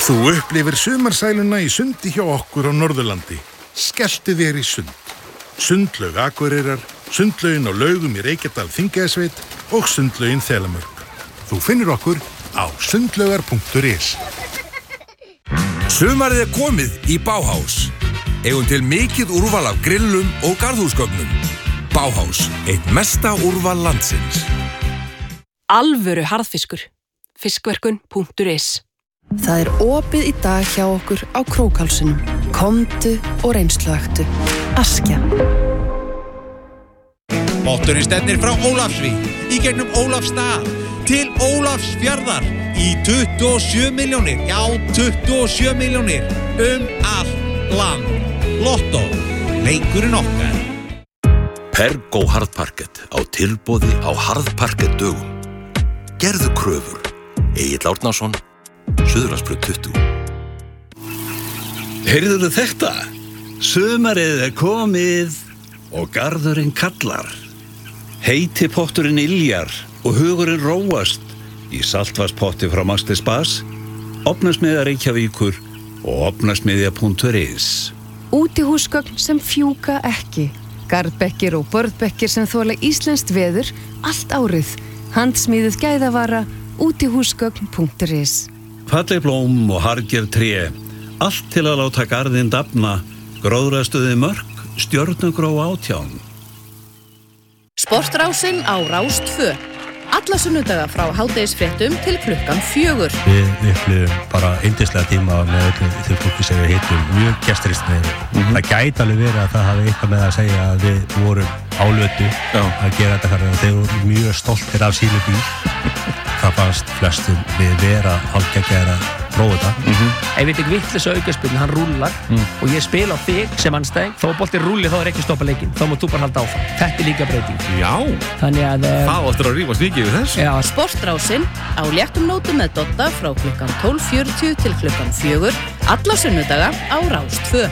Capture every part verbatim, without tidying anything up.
Þú upplifir sumarsæluna í sundi hjá okkur á Norðurlandi. Skelltu þér í sund. Sundlaug Akureyrar, sundlaugin á Laugum í Reykjadal Þingeyjarsveit og sundlaugin Þelamörk. Þú finnur okkur á sundlaugar punktur is. Sumarið er komið í Bauhaus. Eigum til mikið úrval af grillum og garðhúsgögnum. Bauhaus, eitt mesta úrval landsins. Alvöru harðfiskur. fiskverkun punktur is. Það er opið í dag hjá okkur á Krókhálsinum. Komdu og reynsluaktu. Askja. Potturinn stefnir frá Ólafsvík, í gegnum Ólafsstað, til Ólafsfjarðar, í tuttugu og sjö milljónir, já tuttugu og sjö milljónir, um allt land. Lotto, leikurinn okkar. Pergo harðparkett á tilboði á harðparkett dögum. Gerðu kröfur. Egill Árnason, Suðurlandsbraut tuttugu. Heyrðuðu þetta? Sumarið er komið og garðurinn kallar. Heiti potturinn yljar og hugurinn róast í saltvatnspotti frá Maxti Spas, Ofnasmiðja Reykjavíkur og ofnasmiðja punktur is. Útihúsgögn sem fjúka ekki. Garðbekkir og börðbekkir sem þola íslenskt veður allt árið. Handsmíðuð gæðavara, útihúsgögn punktur is. Falleg blóm og harðgerð tré, allt til að láta garðinn dafna, gróðrastuði mörk, stjörnugró átján. Sportrásin á Rás tvö. Alla sunnudaga frá hádegisfréttum til klukkan fjögur. Við upplifum bara yndislega tíma með öllu því fólki sem við hittum mjög gestristnið. Mm-hmm. Það gæti alveg verið að það hafi eitthvað með að segja að við vorum álötu að gera þetta fyrir þeir voru mjög stoltir af sínu bíl. Það fannst flestum við vera hálfgeggjaðir að prófa þetta. Mm-hmm. Ef við ekki vitleisa aukaspyrnu, hann rúllar mm. og ég spila á þig sem anstæðing, þó að boltinn rúli þá er ekki stoppa leikinn, þá má þú bara halda áfram. Þetta er líka breyting. Já, þannig að það áttur að rífast mikið við þessu. Já, Sportrásin á léttum nótum með Dodda frá klukkan tólf fjörutíu til klukkan fjögur, alla sunnudaga á Rás tvö.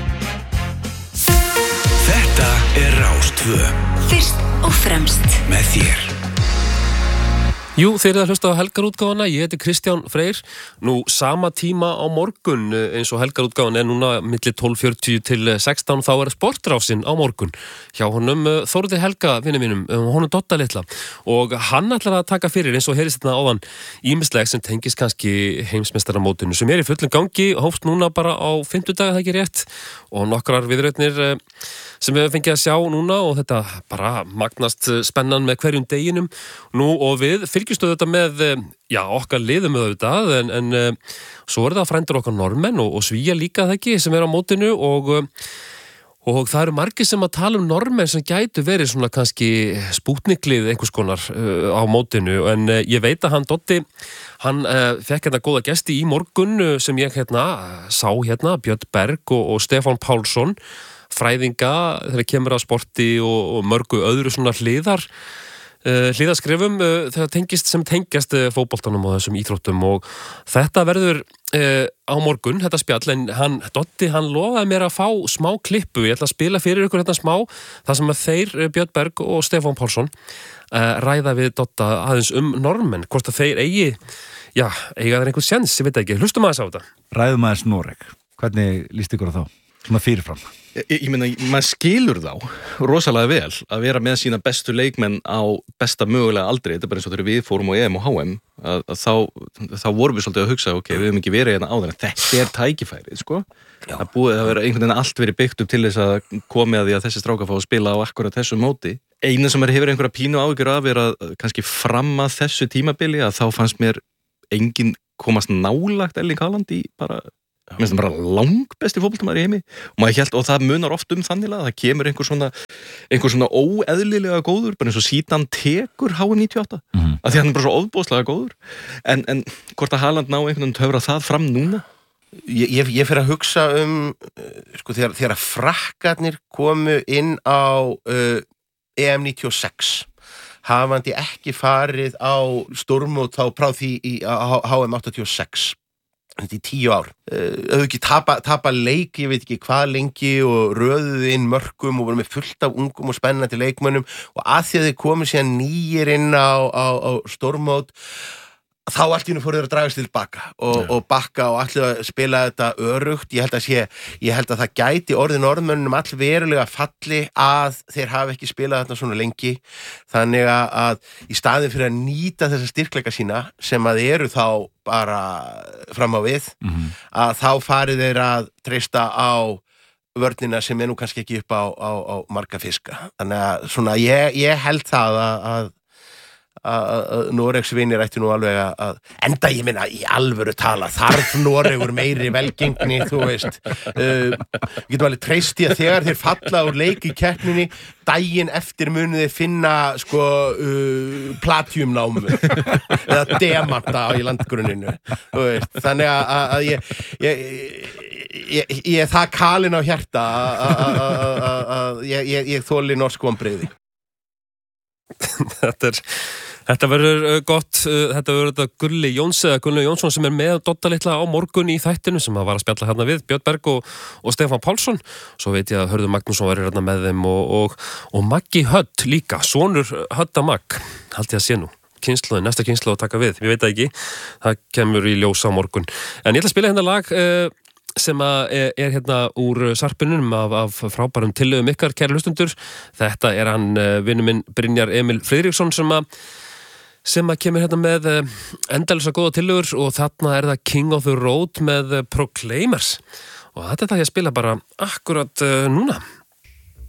Þetta er Rás tvö. Fyrst og fremst með þér. Jú, þeir eru að hlusta á helgarútgáfuna, ég heiti Kristján Freyr. Nú, sama tíma á morgun eins og helgarútgáfan er núna milli tólf fjörutíu til sextán, þá er Sportrásin á morgun. Hjá honum Þórði Helga, vinur mínum, honum Dodda litla. Og hann ætlar að taka fyrir eins og heyrist þetta áðan ýmisleg sem tengist kannski heimsmeistaramótinu sem er í fullum gangi, hófst núna bara á fimmtudag, það ekki rétt, og nokkrar viðrautnir sem við höfum fengið að sjá núna og þetta bara magnast spennan með hverjum deginum. Nú og við fylgjumstöðu þetta með, já, okkar liðum með auðvitað, en, en svo er það frændur okkar Normenn og, og Svíja líka það ekki sem er á mótinu og, og það eru margir sem að tala um Normenn sem gætu verið svona kannski spútniklið einhvers konar uh, á mótinu, en uh, ég veit að hann Doddi, hann uh, fekk hérna góða gesti í morgun uh, sem ég hérna sá hérna, Björn Berg og, og Stefán Pálsson, fræðinga þegar kemur að sporti og, og mörgu öðru svona hliðar uh, hliðaskrifum uh, þegar tengist sem tengjast uh, fótboltanum og þessum íþróttum og þetta verður uh, á morgun, þetta spjall, en hann, Doddi, hann lofaði mér að fá smá klippu, ég ætla að spila fyrir ykkur þetta smá, það sem að þeir, Björn Berg og Stefán Pálsson uh, ræða við Dodda aðeins um Normenn, hvort að þeir eigi, já, eiga þeir einhvern sjens, ég veit ekki, hlustum aðeins á þetta. Ræðum aðeins Noreg, hvernig líst ykkur á þá? Svona fyrirfram. Ég, ég meina, maður skilur þá rosalega vel að vera með sína bestu leikmenn á besta mögulega aldri, þetta er bara eins og þegar við fórum á E M og H M að, að þá, þá vorum við svolítið að hugsa, ok, við höfum ekki verið hérna áður en þetta er tækifærið, sko. Já. Það búið að vera einhvern veginn allt verið byggt upp til þess að komi að því að þessi strákar fá að spila á akkurat þessu móti. Eina sem er hefur einhverja pínu áhyggjur af er að kannski fram að þessu tímabili að þá fannst mér enginn komast nálagt Erling Haaland í bara mér finnst það bara langbesti fótboltamaður í heimi og maður hélt, og það munar oft um þannig að það kemur einhver svona einhver svona óeðlilega góður, bara eins og Zidane tekur H M níutíu og átta, mm-hmm. að því hann er bara svo ofboðslega góður, en, en hvort að Haaland ná einhvern veginn töfra það fram núna? Ég, ég, ég fer að hugsa um sko þegar, þegar frakkarnir komu inn á uh, E M níutíu og sex hafandi ekki farið á stórmót þá frá því í H M áttatíu og sex þetta í tíu ár, auðvitað ekki tapa, tapa leik, ég veit ekki hvað lengi og röðuð inn mörkum og voru með fullt af ungum og spennandi leikmönnum og að því að þeir komu síðan nýjir inn á, á, á stórmót þá allt í einu fóru þeir að dragast til baka og, og bakka og allir að spila þetta örugt, ég held að sé, ég held að það gæti orðið norðmönnum all verulega falli að þeir hafi ekki spilað þarna svona lengi, þannig að í staðin fyrir að nýta þessa styrkleika sína sem að eru þá bara fram á við, mm-hmm. að þá farið þeir að treysta á vörnina sem er nú kannski ekki upp á, á, á marga fiska, þannig að svona ég, ég held það að, að að Noregsvinir ætti nú alveg að enda ég minna í alvöru tala þarf Noregur meiri velgengni þú veist uh, við getum alveg treyst í að þegar þeir falla úr leik í keppninni daginn eftir munu þeir finna sko uh, platíumnámu eða demanta í landgrunninu þú veist, þannig að, að ég ég, ég, ég er það kalinn á hjarta að ég, ég, ég þoli norsk vonbrigði. Þetta er Þetta verður gott, þetta verður þetta Gulli Jóns eða Gulli Jónsson sem er með Dodda litla á morgun í þættinu sem að var að spjalla hérna við Björn Berg og, og Stefán Pálsson, svo veit ég að Hörður Magnússon verður hérna með þeim og, og, og Maggi Hödd líka, sonur Hödda Magg, haldið að sé nú kynsluði, næsta kynsluði að taka við, ég veit það ekki það kemur í ljós á morgun en ég ætla að spila hérna lag uh, sem að er, er hérna úr sarpinum af, af frábærum tillögum ykkar kæri hlustundur, þetta er hann uh, vinur minn Brynjar Emil Friðriksson sem að sem að kemur hérna með endalisa góða tillögur og þarna er það King of the Road með Proclaimers og þetta er það ég að spila bara akkurat uh, núna